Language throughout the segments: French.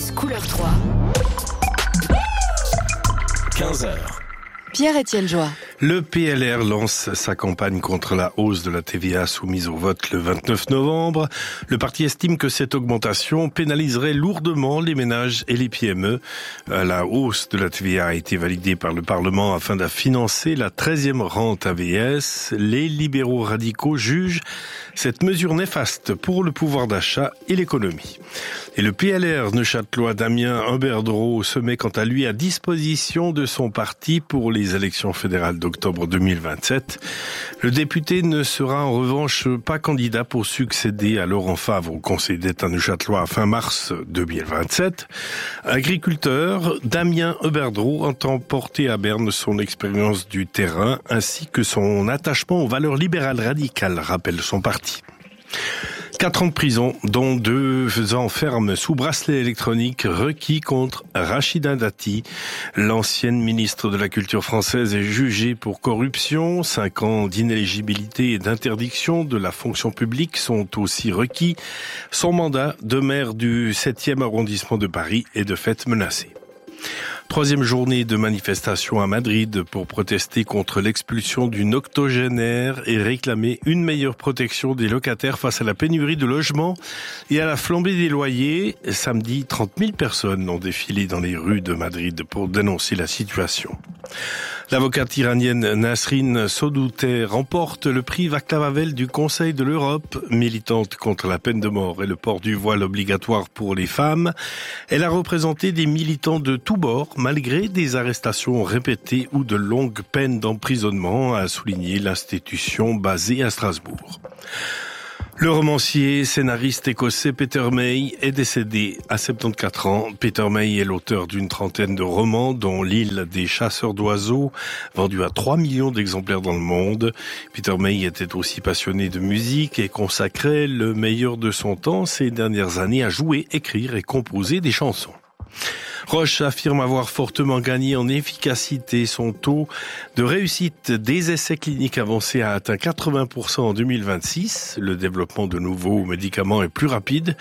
RTS couleur 3. 15h. Pierre-Étienne Joie. Le PLR lance sa campagne contre la hausse de la TVA soumise au vote le 29 novembre. Le parti estime que cette augmentation pénaliserait lourdement les ménages et les PME. La hausse de la TVA a été validée par le Parlement afin de financer la 13e rente AVS. Les libéraux radicaux jugent cette mesure néfaste pour le pouvoir d'achat et l'économie. Et le PLR neuchâtelois Damien Huberdreau se met quant à lui à disposition de son parti pour les élections fédérales d'octobre 2027. Le député ne sera en revanche pas candidat pour succéder à Laurent Favre au Conseil d'État neuchâtelois à fin mars 2027. Agriculteur, Damien Huberdreau entend porter à Berne son expérience du terrain ainsi que son attachement aux valeurs libérales radicales, rappelle son parti. 4 ans de prison, dont 2 ans ferme sous bracelet électronique requis contre Rachida Dati. L'ancienne ministre de la Culture française est jugée pour corruption. 5 ans d'inéligibilité et d'interdiction de la fonction publique sont aussi requis. Son mandat de maire du 7e arrondissement de Paris est de fait menacé. 3e journée de manifestation à Madrid pour protester contre l'expulsion d'une octogénaire et réclamer une meilleure protection des locataires face à la pénurie de logements et à la flambée des loyers. Samedi, 30 000 personnes ont défilé dans les rues de Madrid pour dénoncer la situation. L'avocate iranienne Nasrin Sotoudeh remporte le prix Václav Havel du Conseil de l'Europe, militante contre la peine de mort et le port du voile obligatoire pour les femmes. Elle a représenté des militants de tous bords, malgré des arrestations répétées ou de longues peines d'emprisonnement, a souligné l'institution basée à Strasbourg. Le romancier, scénariste écossais Peter May est décédé à 74 ans. Peter May est l'auteur d'une trentaine de romans, dont L'île des chasseurs d'oiseaux, vendu à 3 millions d'exemplaires dans le monde. Peter May était aussi passionné de musique et consacrait le meilleur de son temps ces dernières années à jouer, écrire et composer des chansons. Roche affirme avoir fortement gagné en efficacité. Son taux de réussite des essais cliniques avancés a atteint 80% en 2026. Le développement de nouveaux médicaments est plus rapide.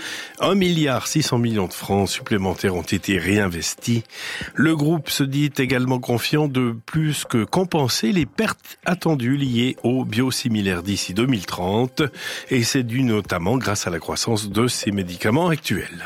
1,6 milliard de francs supplémentaires ont été réinvestis. Le groupe se dit également confiant de plus que compenser les pertes attendues liées aux biosimilaires d'ici 2030. Et c'est dû notamment grâce à la croissance de ces médicaments actuels.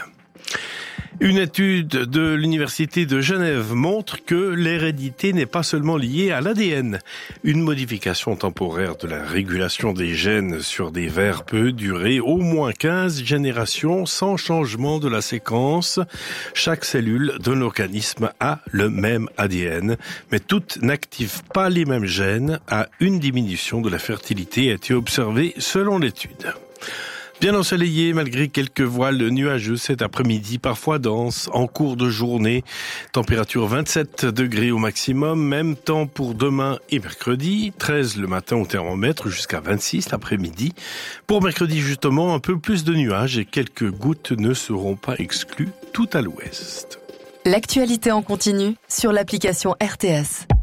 Une étude de l'Université de Genève montre que l'hérédité n'est pas seulement liée à l'ADN. Une modification temporaire de la régulation des gènes sur des vers peut durer au moins 15 générations sans changement de la séquence. Chaque cellule de l'organisme a le même ADN, mais toutes n'activent pas les mêmes gènes. Une diminution de la fertilité a été observée selon l'étude. Bien ensoleillé malgré quelques voiles nuageux cet après-midi, parfois dense en cours de journée. Température 27 degrés au maximum, même temps pour demain et mercredi. 13 le matin au thermomètre jusqu'à 26 l'après-midi. Pour mercredi justement, un peu plus de nuages et quelques gouttes ne seront pas exclues tout à l'ouest. L'actualité en continu sur l'application RTS.